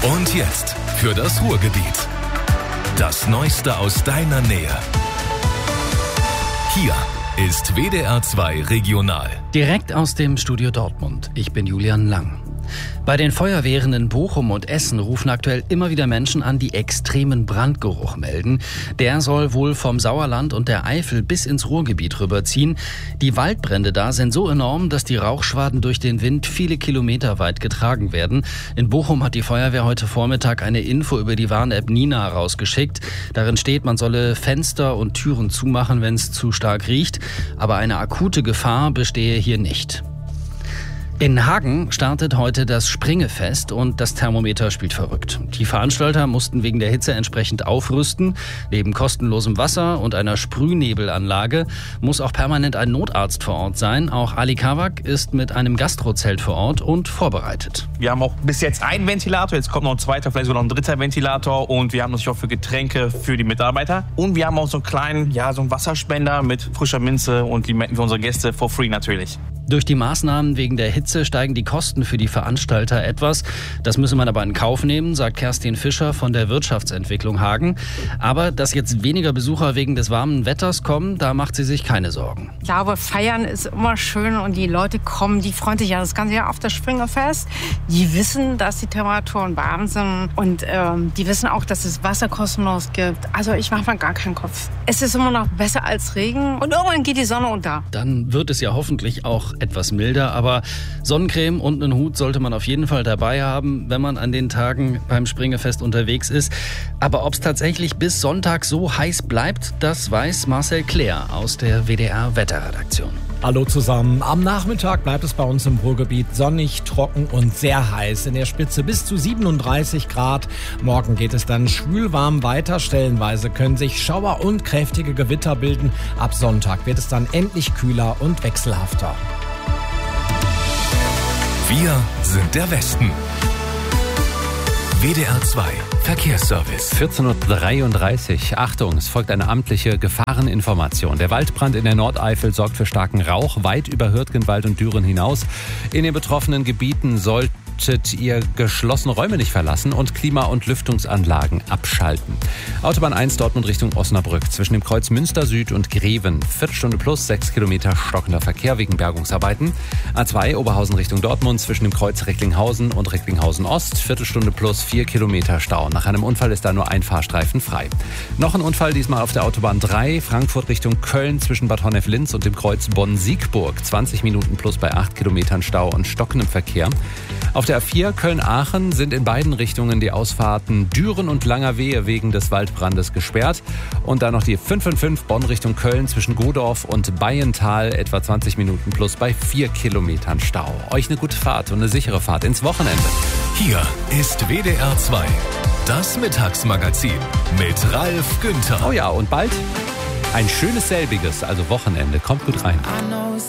Und jetzt für das Ruhrgebiet. Das Neueste aus deiner Nähe. Hier ist WDR 2 Regional. Direkt aus dem Studio Dortmund. Ich bin Julian Lang. Bei den Feuerwehren in Bochum und Essen rufen aktuell immer wieder Menschen an, die extremen Brandgeruch melden. Der soll wohl vom Sauerland und der Eifel bis ins Ruhrgebiet rüberziehen. Die Waldbrände da sind so enorm, dass die Rauchschwaden durch den Wind viele Kilometer weit getragen werden. In Bochum hat die Feuerwehr heute Vormittag eine Info über die Warn-App Nina rausgeschickt. Darin steht, man solle Fenster und Türen zumachen, wenn es zu stark riecht. Aber eine akute Gefahr bestehe hier nicht. In Hagen startet heute das Springefest und das Thermometer spielt verrückt. Die Veranstalter mussten wegen der Hitze entsprechend aufrüsten. Neben kostenlosem Wasser und einer Sprühnebelanlage muss auch permanent ein Notarzt vor Ort sein. Auch Ali Kawak ist mit einem Gastrozelt vor Ort und vorbereitet. Wir haben auch bis jetzt einen Ventilator, jetzt kommt noch ein zweiter, vielleicht sogar noch ein dritter Ventilator und wir haben natürlich auch für Getränke für die Mitarbeiter. Und wir haben auch so einen kleinen, so einen Wasserspender mit frischer Minze und Limetten für unsere Gäste for free natürlich. Durch die Maßnahmen wegen der Hitze steigen die Kosten für die Veranstalter etwas. Das müsse man aber in Kauf nehmen, sagt Kerstin Fischer von der Wirtschaftsentwicklung Hagen. Aber dass jetzt weniger Besucher wegen des warmen Wetters kommen, da macht sie sich keine Sorgen. Ich glaube, feiern ist immer schön und die Leute kommen, die freuen sich ja das ganze Jahr auf das Springefest. Die wissen, dass die Temperaturen warm sind und die wissen auch, dass es Wasser kostenlos gibt. Also ich mache mir gar keinen Kopf. Es ist immer noch besser als Regen und irgendwann geht die Sonne unter. Dann wird es ja hoffentlich auch etwas milder, aber Sonnencreme und einen Hut sollte man auf jeden Fall dabei haben, wenn man an den Tagen beim Springefest unterwegs ist. Aber ob es tatsächlich bis Sonntag so heiß bleibt, das weiß Marcel Claire aus der WDR-Wetterredaktion. Hallo zusammen. Am Nachmittag bleibt es bei uns im Ruhrgebiet sonnig, trocken und sehr heiß. In der Spitze bis zu 37 Grad. Morgen geht es dann schwülwarm weiter. Stellenweise können sich Schauer und kräftige Gewitter bilden. Ab Sonntag wird es dann endlich kühler und wechselhafter. Wir sind der Westen. WDR 2 Verkehrsservice. 14.33 Uhr. Achtung, es folgt eine amtliche Gefahreninformation. Der Waldbrand in der Nordeifel sorgt für starken Rauch, weit über Hürtgenwald und Düren hinaus. In den betroffenen Gebieten solltet ihr geschlossene Räume nicht verlassen und Klima- und Lüftungsanlagen abschalten. Autobahn 1 Dortmund Richtung Osnabrück zwischen dem Kreuz Münster Süd und Greven. Viertelstunde plus 6 Kilometer stockender Verkehr wegen Bergungsarbeiten. A2 Oberhausen Richtung Dortmund zwischen dem Kreuz Recklinghausen und Recklinghausen Ost. Viertelstunde plus 4 Kilometer Stau. Nach einem Unfall ist da nur ein Fahrstreifen frei. Noch ein Unfall, diesmal auf der Autobahn 3 Frankfurt Richtung Köln zwischen Bad Honnef-Linz und dem Kreuz Bonn-Siegburg. 20 Minuten plus bei 8 Kilometern Stau und stockendem Verkehr. Auf der A4 Köln-Aachen sind in beiden Richtungen die Ausfahrten Düren und Langerwehe wegen des Waldbrandes gesperrt. Und dann noch die 555 Bonn Richtung Köln zwischen Godorf und Bayental, etwa 20 Minuten plus bei 4 Kilometern Stau. Euch eine gute Fahrt und eine sichere Fahrt ins Wochenende. Hier ist WDR 2, das Mittagsmagazin mit Ralf Günther. Oh ja, und bald ein schönes selbiges, also Wochenende. Kommt gut rein.